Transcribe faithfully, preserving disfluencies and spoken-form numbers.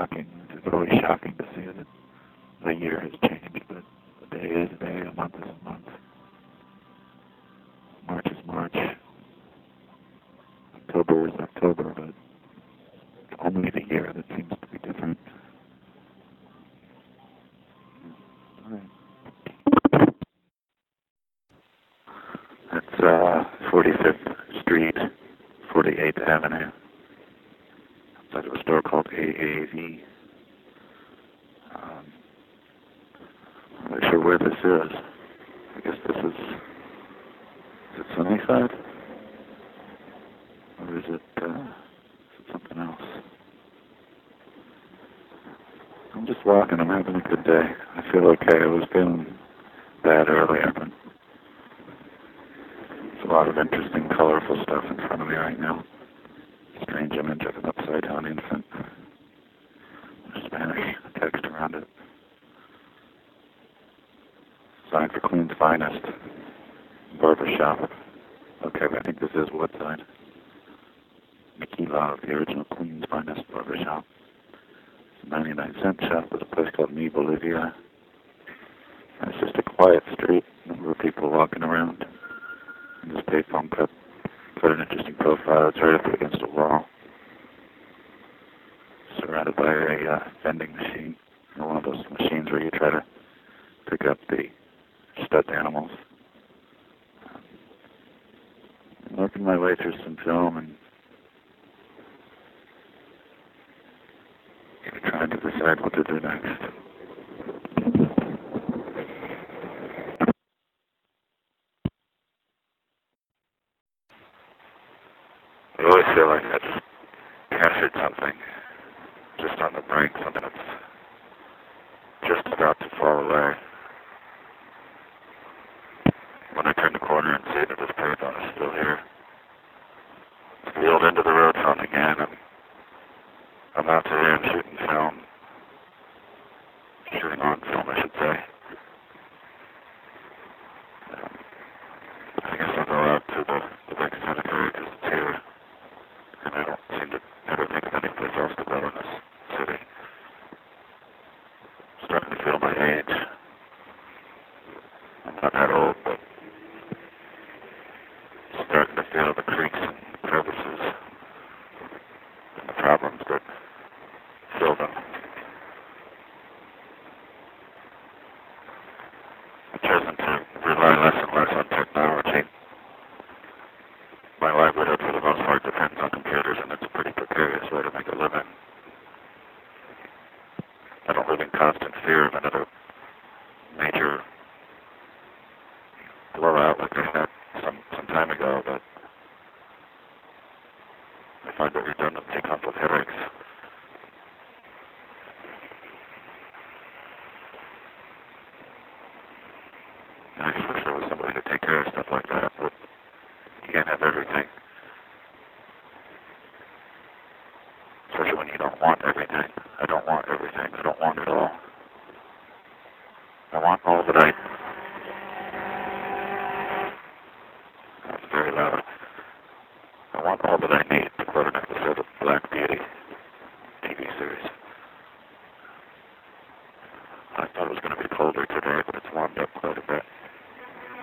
shocking. It's always shocking to see that the year has changed, but a day is a day, a month is a month. March is March. October is October, but it's only the year that seems to be different. All right. That's uh, forty-fifth Street, forty-eighth Avenue. Outside of a store called A A V. Um, I'm not sure where this is. I guess this is, is it Sunnyside? Or is it, uh, is it something else? I'm just walking, I'm having a good day. I feel okay. I was feeling bad earlier, but there's a lot of interesting, colorful stuff in front of me right now. Strange image of an upside-down infant. There's Spanish text around it. Sign for Queen's Finest. Barbershop. Okay, I think this is Woodside. Mickey Love, the original Queen's Finest Barbershop. It's a ninety-nine cent shop at a place called Mi Bolivia. And it's just a quiet street. A number of people walking around. And this payphone cup. Quite an interesting profile. It's right up against a wall. Surrounded by a uh, vending machine. Or one of those machines where you try to pick up the stuffed animals. Um, I'm working my way through some film and trying to decide what to do next. I always feel like I just captured something just on the brink, something that's just about to fall away. When I turn the corner and see that this payphone is still here, it's the old end of the road phone again. I'm, I'm out today, I'm shooting film. Shooting on film, I should say. Um, I guess I'll go out to the, the next cemetery because it's here. And I don't seem to ever think of any place else to go in this city. I'm starting to feel my age. I'm not that old, but I'm starting to feel the creaks and crevices and the problems that fill them. I've chosen to rely less and less on technology. My livelihood, for the most part, depends on computers, and it's a pretty precarious way to make a living. I don't live in constant fear of another major blowout like I had some, some time ago, but I find that redundancy comes with headaches. And I just wish there was somebody to take care of stuff like that, but you can't have everything. Especially when you don't want everything. I don't want everything. I don't want it all. I want all that I